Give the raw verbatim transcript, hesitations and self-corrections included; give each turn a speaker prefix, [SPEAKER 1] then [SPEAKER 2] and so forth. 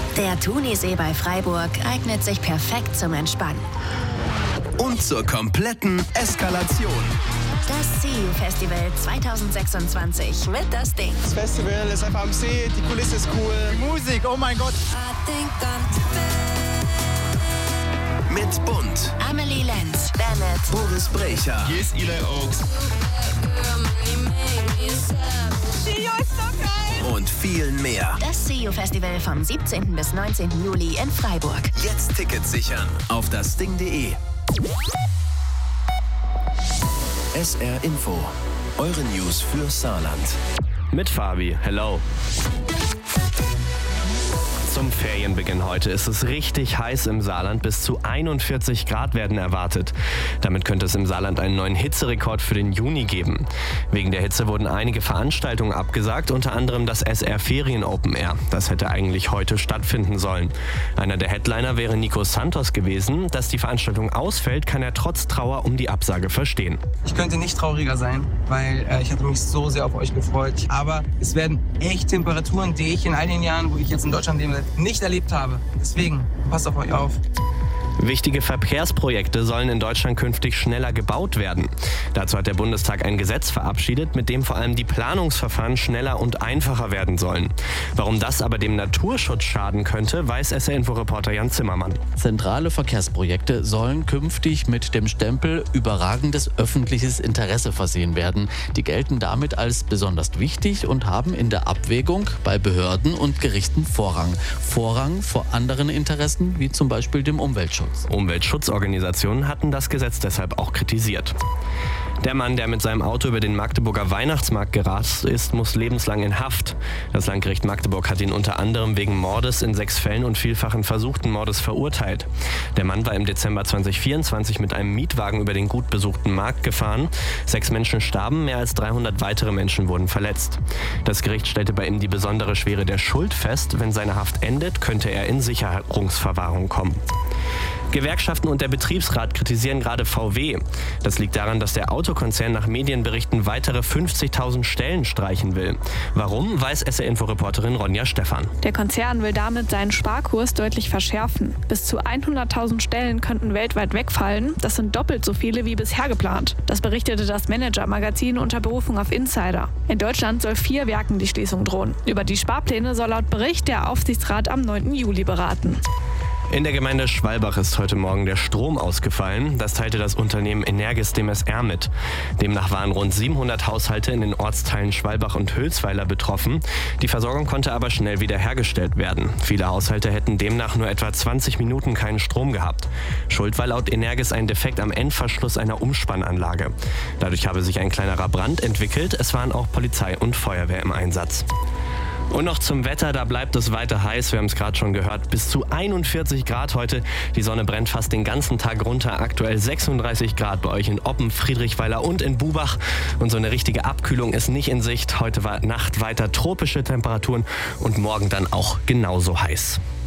[SPEAKER 1] Der Thunisee bei Freiburg eignet sich perfekt zum Entspannen.
[SPEAKER 2] Und zur kompletten Eskalation.
[SPEAKER 1] Das C U Festival zwanzig sechsundzwanzig mit das Ding.
[SPEAKER 3] Das Festival ist einfach am See, die Kulisse ist cool.
[SPEAKER 4] Die Musik, oh mein Gott.
[SPEAKER 2] Mit Bund,
[SPEAKER 1] Amelie Lenz, Bennett,
[SPEAKER 2] Boris Brecher.
[SPEAKER 5] Hier ist Eli Oaks.
[SPEAKER 2] Und viel mehr.
[SPEAKER 1] Das C U Festival vom siebzehnten bis neunzehnten Juli in Freiburg.
[SPEAKER 2] Jetzt Tickets sichern auf das ding punkt de. S R Info. Eure News für Saarland.
[SPEAKER 6] Mit Fabi, hello. Zum Ferienbeginn heute ist es richtig heiß im Saarland. Bis zu einundvierzig Grad werden erwartet. Damit könnte es im Saarland einen neuen Hitzerekord für den Juni geben. Wegen der Hitze wurden einige Veranstaltungen abgesagt, unter anderem das S R Ferien Open Air. Das hätte eigentlich heute stattfinden sollen. Einer der Headliner wäre Nico Santos gewesen. Dass die Veranstaltung ausfällt, kann er trotz Trauer um die Absage verstehen.
[SPEAKER 7] Ich könnte nicht trauriger sein, weil äh, ich hatte mich so sehr auf euch gefreut. Aber es werden echt Temperaturen, die ich in all den Jahren, wo ich jetzt in Deutschland lebe, nicht erlebt habe. Deswegen, passt auf euch auf.
[SPEAKER 6] Wichtige Verkehrsprojekte sollen in Deutschland künftig schneller gebaut werden. Dazu hat der Bundestag ein Gesetz verabschiedet, mit dem vor allem die Planungsverfahren schneller und einfacher werden sollen. Warum das aber dem Naturschutz schaden könnte, weiß S R-Info-Reporter Jan Zimmermann.
[SPEAKER 8] Zentrale Verkehrsprojekte sollen künftig mit dem Stempel überragendes öffentliches Interesse versehen werden. Die gelten damit als besonders wichtig und haben in der Abwägung bei Behörden und Gerichten Vorrang. Vorrang vor anderen Interessen, wie zum Beispiel dem Umweltschutz.
[SPEAKER 6] Umweltschutzorganisationen hatten das Gesetz deshalb auch kritisiert. Der Mann, der mit seinem Auto über den Magdeburger Weihnachtsmarkt gerast ist, muss lebenslang in Haft. Das Landgericht Magdeburg hat ihn unter anderem wegen Mordes in sechs Fällen und vielfachen versuchten Mordes verurteilt. Der Mann war im Dezember zweitausendvierundzwanzig mit einem Mietwagen über den gut besuchten Markt gefahren. Sechs Menschen starben, mehr als dreihundert weitere Menschen wurden verletzt. Das Gericht stellte bei ihm die besondere Schwere der Schuld fest. Wenn seine Haft endet, könnte er in Sicherungsverwahrung kommen. Gewerkschaften und der Betriebsrat kritisieren gerade V W. Das liegt daran, dass der Autokonzern nach Medienberichten weitere fünfzigtausend Stellen streichen will. Warum, weiß S R-Info-Reporterin Ronja Stephan.
[SPEAKER 9] Der Konzern will damit seinen Sparkurs deutlich verschärfen. Bis zu hunderttausend Stellen könnten weltweit wegfallen. Das sind doppelt so viele wie bisher geplant. Das berichtete das Manager-Magazin unter Berufung auf Insider. In Deutschland soll vier Werken die Schließung drohen. Über die Sparpläne soll laut Bericht der Aufsichtsrat am neunten Juli beraten.
[SPEAKER 6] In der Gemeinde Schwalbach ist heute Morgen der Strom ausgefallen. Das teilte das Unternehmen Energis dem S R mit. Demnach waren rund siebenhundert Haushalte in den Ortsteilen Schwalbach und Hülsweiler betroffen. Die Versorgung konnte aber schnell wiederhergestellt werden. Viele Haushalte hätten demnach nur etwa zwanzig Minuten keinen Strom gehabt. Schuld war laut Energis ein Defekt am Endverschluss einer Umspannanlage. Dadurch habe sich ein kleinerer Brand entwickelt. Es waren auch Polizei und Feuerwehr im Einsatz. Und noch zum Wetter, da bleibt es weiter heiß, wir haben es gerade schon gehört, bis zu einundvierzig Grad heute. Die Sonne brennt fast den ganzen Tag runter, aktuell sechsunddreißig Grad bei euch in Oppen, Friedrichweiler und in Bubach. Und so eine richtige Abkühlung ist nicht in Sicht. Heute war Nacht weiter tropische Temperaturen und morgen dann auch genauso heiß.